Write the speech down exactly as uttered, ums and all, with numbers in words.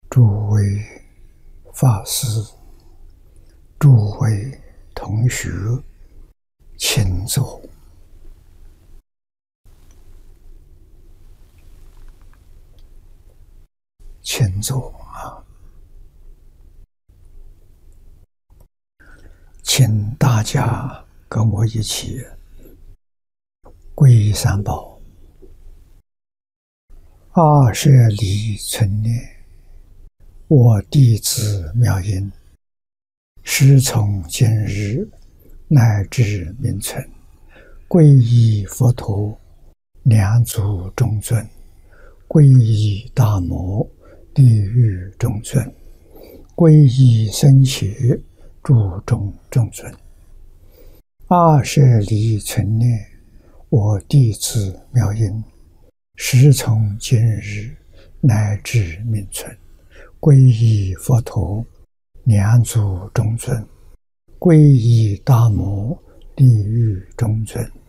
诸位法师、诸位同学，请坐。请坐啊！请大家跟我一起皈依三宝。二舍离存念，我弟子妙音，师从今日乃至明存，皈依佛陀，两足中尊；皈依大摩，地狱中尊；皈依僧伽，诸中中尊。二舍离存念，我弟子妙音，师从今日乃至明存，皈依佛陀，两足中尊；皈依大摩，地狱中尊；